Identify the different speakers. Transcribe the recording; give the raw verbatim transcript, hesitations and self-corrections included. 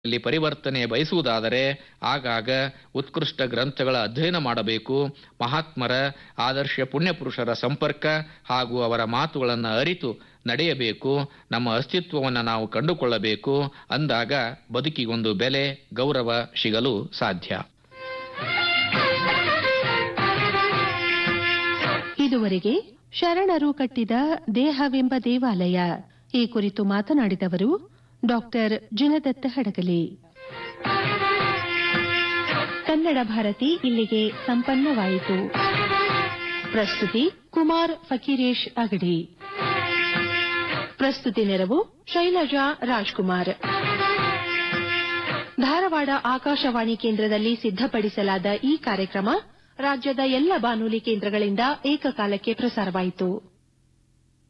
Speaker 1: ಇಲ್ಲಿ ಪರಿವರ್ತನೆ ಬಯಸುವುದಾದರೆ ಆಗಾಗ ಉತ್ಕೃಷ್ಟ ಗ್ರಂಥಗಳ ಅಧ್ಯಯನ ಮಾಡಬೇಕು. ಮಹಾತ್ಮರ ಆದರ್ಶ ಪುಣ್ಯಪುರುಷರ ಸಂಪರ್ಕ ಹಾಗೂ ಅವರ ಮಾತುಗಳನ್ನು ಅರಿತು ನಡೆಯಬೇಕು. ನಮ್ಮ ಅಸ್ತಿತ್ವವನ್ನು ನಾವು ಕಂಡುಕೊಳ್ಳಬೇಕು. ಅಂದಾಗ ಬದುಕಿಗೊಂದು ಬೆಲೆ, ಗೌರವ ಸಿಗಲು ಸಾಧ್ಯ.
Speaker 2: ಇದುವರೆಗೆ ಶರಣರು ಕಟ್ಟಿದ ದೇಹವೆಂಬ ದೇವಾಲಯ ಈ ಕುರಿತು ಮಾತನಾಡಿದವರು ಡಾಕ್ಟರ್ ಜಿನದತ್ತ ಹಡಗಲಿ. ಕನ್ನಡ ಭಾರತಿ ಇಲ್ಲಿಗೆ ಸಂಪನ್ನವಾಯಿತು. ಪ್ರಸ್ತುತಿ ಕುಮಾರ್ ಫಕೀರೇಶ್ ಅಗಡಿ. ಪ್ರಸ್ತುತಿ ನೆರವು ಶೈಲಜಾ ರಾಜ್ಕುಮಾರ್. ಧಾರವಾಡ ಆಕಾಶವಾಣಿ ಕೇಂದ್ರದಲ್ಲಿ ಸಿದ್ಧಪಡಿಸಲಾದ ಈ ಕಾರ್ಯಕ್ರಮ ರಾಜ್ಯದ ಎಲ್ಲ ಬಾನುಲಿ ಕೇಂದ್ರಗಳಿಂದ ಏಕಕಾಲಕ್ಕೆ ಪ್ರಸಾರವಾಯಿತು.